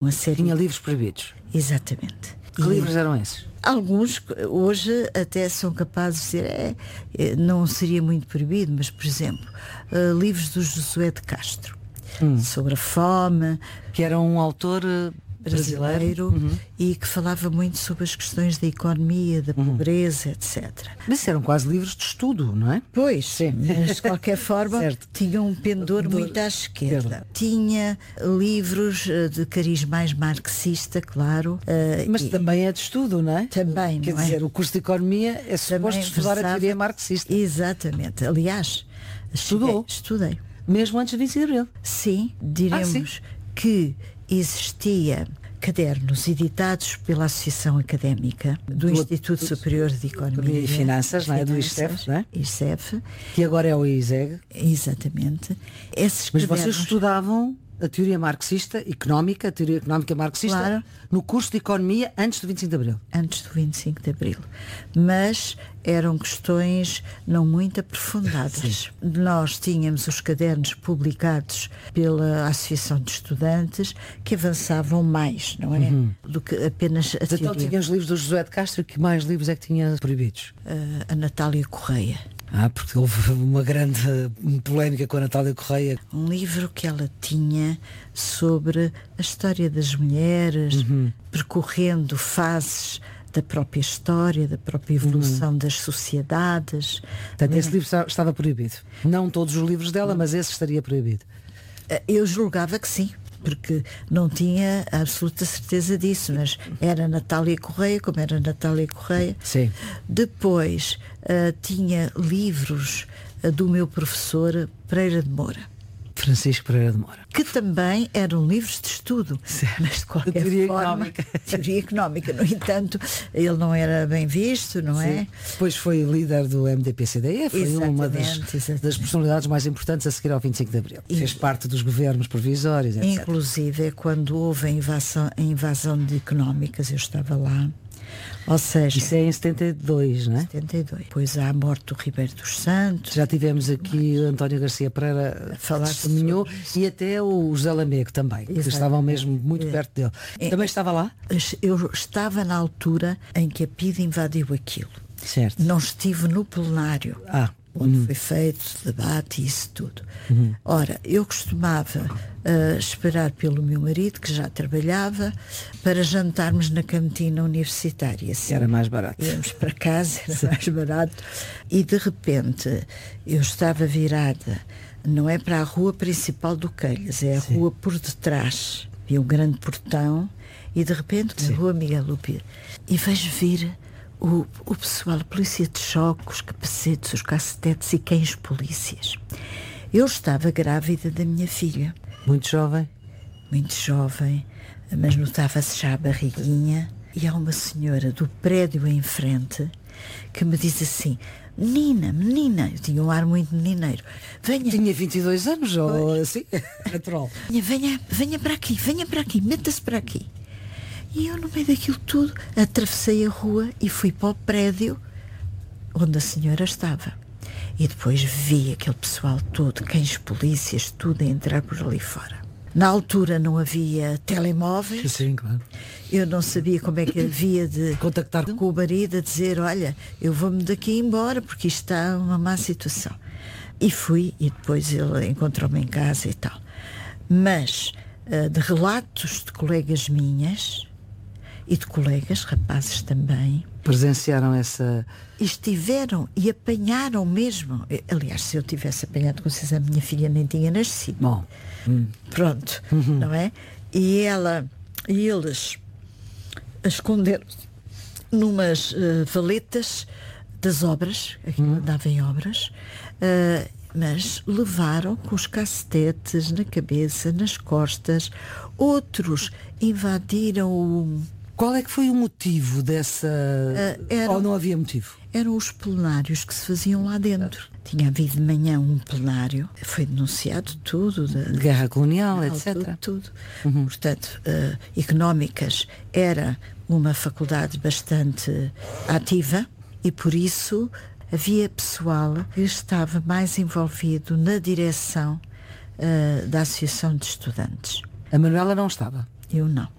Uma série. Tinha livros proibidos. Exatamente. Que livros eram esses? Alguns hoje até são capazes de dizer não seria muito proibido, mas por exemplo livros do Josué de Castro sobre a fome, que era um autor brasileiro e que falava muito sobre as questões da economia, da pobreza, etc. Mas eram quase livros de estudo, não é? Pois, sim. Mas de qualquer forma tinha um pendor muito à esquerda. Tinha livros de cariz mais marxista, claro. Mas também é de estudo, não é? Também, Quer dizer, o curso de Economia é suposto estudar a teoria marxista. Exatamente. Aliás, estudei. Mesmo antes de 25 de Abril? Sim, diremos que existia cadernos editados pela Associação Académica do Instituto Superior de Economia e Finanças, não é? Do ISEF, não é? ISEF. Que agora é o ISEG. Exatamente. Mas vocês estudavam a teoria marxista, económica, a teoria económica marxista, no curso de Economia antes do 25 de Abril? Antes do 25 de Abril. Mas eram questões não muito aprofundadas. Nós tínhamos os cadernos publicados pela Associação de Estudantes que avançavam mais, não é? Do que apenas a teoria. Então tinha os livros do Josué de Castro, que mais livros é que tinha proibidos? A Natália Correia. Porque houve uma grande polémica com a Natália Correia. Um livro que ela tinha sobre a história das mulheres, percorrendo fases da própria história, da própria evolução das sociedades. Portanto, esse livro estava proibido. Não todos os livros dela, mas esse estaria proibido. Eu julgava que sim, porque não tinha a absoluta certeza disso, mas era Natália Correia, como era Natália Correia. Sim. Depois tinha livros do meu professor Pereira de Moura. Francisco Pereira de Moura. Que também eram livros de estudo, mas de qualquer teoria forma, económica. Teoria económica. No entanto, ele não era bem visto, não é? Depois foi líder do MDP-CDE, foi uma das personalidades mais importantes a seguir ao 25 de Abril. Fez parte dos governos provisórios, etc. Inclusive, quando houve a invasão de económicas, eu estava lá. Ou seja, isso é em 72, não é? 72. Depois há a morte do Ribeiro dos Santos. Já tivemos aqui o António Garcia Pereira a falar, testemunhou, e até o José Lamego também, que estavam mesmo muito perto dele. Também estava lá? Eu estava na altura em que a PIDE invadiu aquilo. Certo. Não estive no plenário. Onde foi feito debate e isso tudo. Ora, eu costumava esperar pelo meu marido, que já trabalhava, para jantarmos na cantina universitária. Assim, era mais barato. Íamos para casa, era mais barato. E de repente eu estava virada, não é para a rua principal do Quelhas, é a rua por detrás. E um grande portão, e de repente na rua Miguel Lupir. E vejo vir o pessoal, a polícia de choque, os capacetes, os cacetetes e cães polícias. Eu estava grávida da minha filha. Muito jovem? Muito jovem, mas notava-se já a barriguinha. E há uma senhora do prédio em frente que me diz assim: menina, eu tinha um ar muito menineiro. Venha. Tinha 22 anos, ou assim, natural. Venha para aqui, meta-se para aqui. E eu, no meio daquilo tudo, atravessei a rua e fui para o prédio onde a senhora estava. E depois vi aquele pessoal todo, cães polícias, tudo a entrar por ali fora. Na altura não havia telemóveis. Sim, claro. Eu não sabia como é que havia de contactar com o marido a dizer: olha, eu vou-me daqui embora porque isto está uma má situação. E fui, e depois ele encontrou-me em casa e tal. Mas de relatos de colegas minhas e de colegas, rapazes também, presenciaram essa... Estiveram e apanharam mesmo. Aliás, se eu tivesse apanhado com vocês, a minha filha nem tinha nascido. Bom. Pronto, não é? E eles esconderam-se numas valetas das obras, aquilo andava em obras, mas levaram com os cacetetes na cabeça, nas costas. Outros invadiram o... Qual é que foi o motivo dessa... ou não havia motivo? Eram os plenários que se faziam lá dentro. Tinha havido de manhã um plenário, foi denunciado tudo. De guerra colonial, etc. Tudo. Portanto, Económicas era uma faculdade bastante ativa e por isso havia pessoal que estava mais envolvido na direção da Associação de Estudantes. A Manuela não estava? Eu não.